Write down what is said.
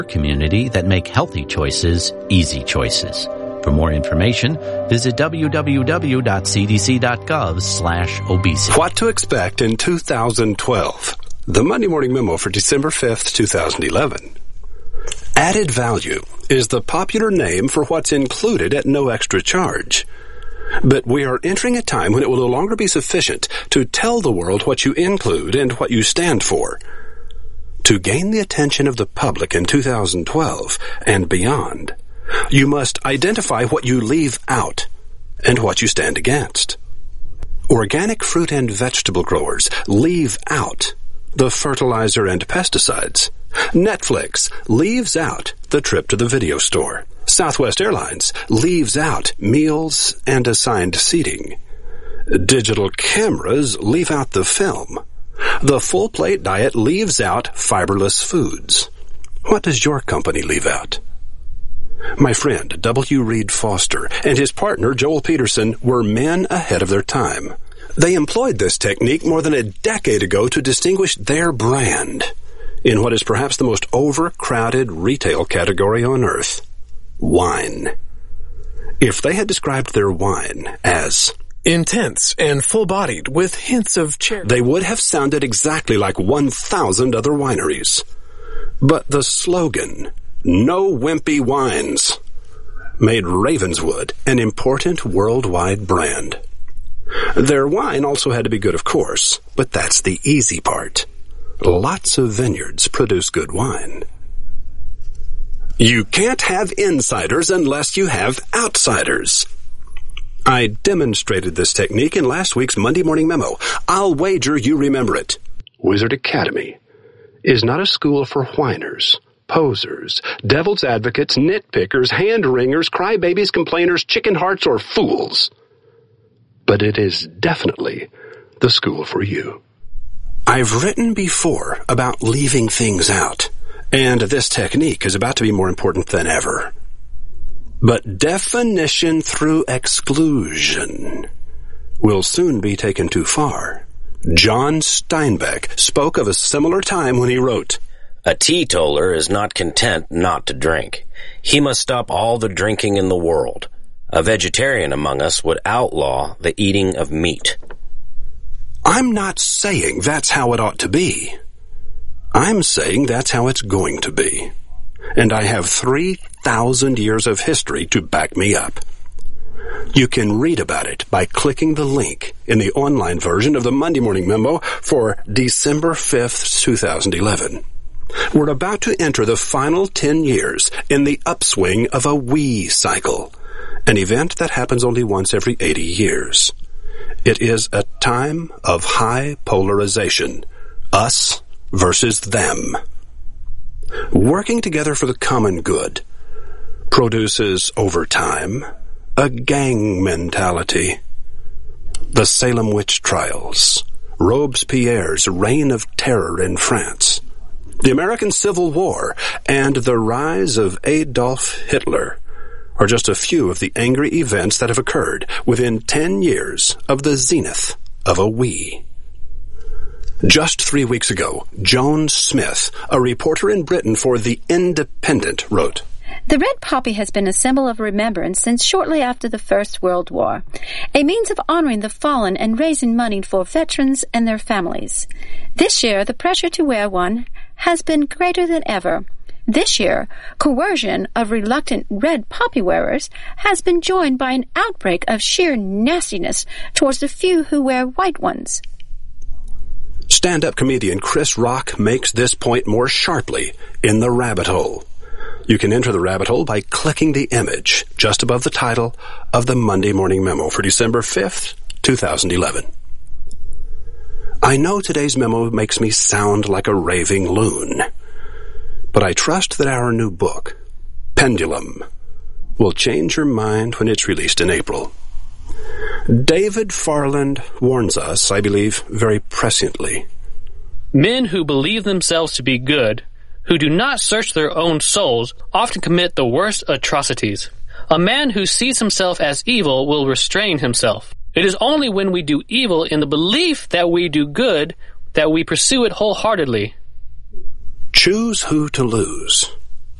community that make healthy choices easy choices. For more information, visit www.cdc.gov/obesity. What to expect in 2012. The Monday Morning Memo for December 5th, 2011. Added value is the popular name for what's included at no extra charge. But we are entering a time when it will no longer be sufficient to tell the world what you include and what you stand for. To gain the attention of the public in 2012 and beyond, you must identify what you leave out and what you stand against. Organic fruit and vegetable growers leave out the fertilizer and pesticides. Netflix leaves out the trip to the video store. Southwest Airlines leaves out meals and assigned seating. Digital cameras leave out the film. The full plate diet leaves out fiberless foods. What does your company leave out? My friend W. Reed Foster and his partner Joel Peterson were men ahead of their time. They employed this technique more than a decade ago to distinguish their brand in what is perhaps the most overcrowded retail category on earth, wine. If they had described their wine as intense and full-bodied with hints of cherry, they would have sounded exactly like 1,000 other wineries. But the slogan, "No Wimpy Wines," made Ravenswood an important worldwide brand. Their wine also had to be good, of course, but that's the easy part. Lots of vineyards produce good wine. You can't have insiders unless you have outsiders. I demonstrated this technique in last week's Monday Morning Memo. I'll wager you remember it. Wizard Academy is not a school for whiners, posers, devil's advocates, nitpickers, hand-wringers, crybabies, complainers, chicken hearts, or fools. But it is definitely the school for you. I've written before about leaving things out, and this technique is about to be more important than ever. But definition through exclusion will soon be taken too far. John Steinbeck spoke of a similar time when he wrote, "A teetotaler is not content not to drink. He must stop all the drinking in the world. A vegetarian among us would outlaw the eating of meat." I'm not saying that's how it ought to be. I'm saying that's how it's going to be. And I have 3,000 years of history to back me up. You can read about it by clicking the link in the online version of the Monday Morning Memo for December 5th, 2011. We're about to enter the final 10 years in the upswing of a we cycle, an event that happens only once every 80 years. It is a time of high polarization, us versus them. Working together for the common good produces, over time, a gang mentality. The Salem witch trials, Robespierre's reign of terror in France, the American Civil War, and the rise of Adolf Hitler are just a few of the angry events that have occurred within 10 years of the zenith of a we. Just 3 weeks ago, Joan Smith, a reporter in Britain for The Independent, wrote, "The red poppy has been a symbol of remembrance since shortly after the First World War, a means of honoring the fallen and raising money for veterans and their families. This year, the pressure to wear one has been greater than ever. This year, coercion of reluctant red poppy wearers has been joined by an outbreak of sheer nastiness towards the few who wear white ones." Stand-up comedian Chris Rock makes this point more sharply in The Rabbit Hole. You can enter the rabbit hole by clicking the image just above the title of the Monday Morning Memo for December 5th, 2011. I know today's memo makes me sound like a raving loon, but I trust that our new book, Pendulum, will change your mind when it's released in April. David Farland warns us, I believe, very presciently. Men who believe themselves to be good, who do not search their own souls, often commit the worst atrocities. A man who sees himself as evil will restrain himself. It is only when we do evil in the belief that we do good that we pursue it wholeheartedly. Choose who to lose.